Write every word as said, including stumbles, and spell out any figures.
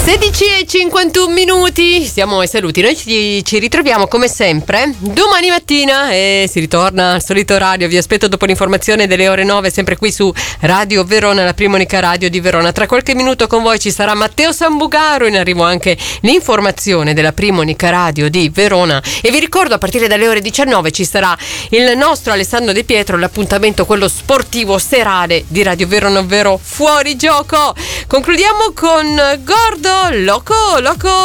sedici e cinquantuno minuti, siamo ai saluti, noi ci, ci ritroviamo come sempre domani mattina e si ritorna al solito orario. Vi aspetto dopo l'informazione delle ore nove, sempre qui su Radio Verona, la prima unica radio di Verona. Tra qualche minuto con voi ci sarà Matteo Sambugaro, in arrivo anche l'informazione della prima unica radio di Verona e vi ricordo a partire dalle ore diciannove ci sarà il nostro Alessandro De Pietro, l'appuntamento quello sportivo serale di Radio Verona, ovvero Fuori Gioco. Concludiamo con Gordo Loco Loco.